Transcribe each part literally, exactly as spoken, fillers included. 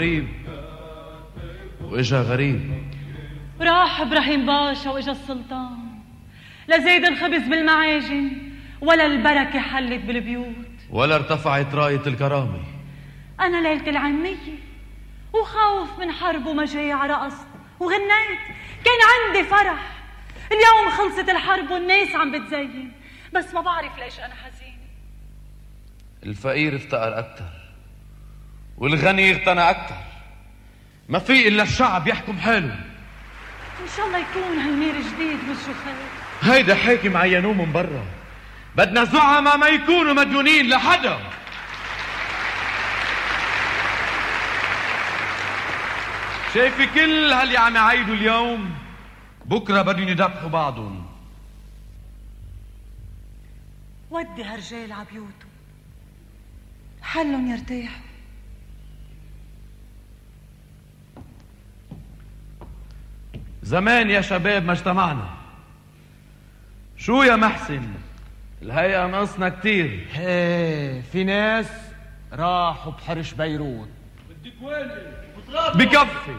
غريب واجا غريب. راح ابراهيم باشا واجا السلطان، لا زيد الخبز بالمعاجن ولا البركه حلت بالبيوت ولا ارتفعت رايه الكرامه. انا ليله العميه وخوف من حرب ومجاعه رقصت وغنيت، كان عندي فرح. اليوم خلصت الحرب والناس عم بتزين، بس ما بعرف ليش انا حزينه. الفقير افتقر اكتر والغني اغتنى اكتر، ما في الا الشعب يحكم حاله. ان شاء الله يكون هالمير جديد وجهه خير. هيدا حاكم عينوه من برا، بدنا زعماء ما يكونوا مديونين لحدا. شايفي كل هاللي عم يعيدوا اليوم بكره بدهم يدبحوا بعضهم. ودي هالرجال عبيوتهم حلهم يرتاحوا. زمان يا شباب ما اجتمعنا. شو يا محسن الهيئة ناقصنا كتير. ايه في ناس راحوا بحرش بيروت. بدك وين بكفي.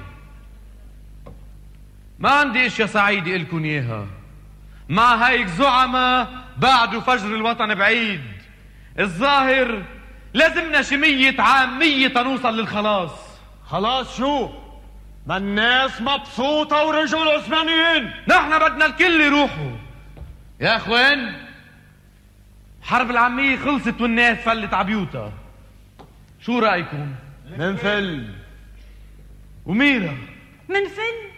ما عندي اشياء سعيدة إلكن اياها. مع هيك زعماء بعدوا فجر الوطن بعيد. الظاهر لازمنا شي مية عام مية تنوصل للخلاص. خلاص شو؟ ما الناس مبسوطة ورجعوا العثمانيين. نحن بدنا الكل يروحوا يا اخوان. حرب العامية خلصت والناس فلت عبيوتها. شو رأيكم؟ منفل وميرا منفل